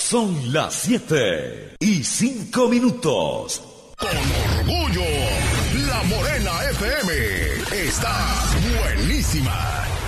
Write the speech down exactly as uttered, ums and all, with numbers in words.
Son las siete y cinco minutos. Con orgullo, La Morena F M está buenísima.